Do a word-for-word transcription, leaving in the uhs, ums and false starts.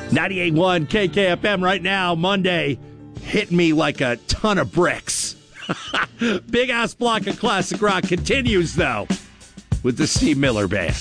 ninety-eight point one K K F M right now, Monday, hit me like a ton of bricks. Big ass block of classic rock continues, though, with the Steve Miller Band.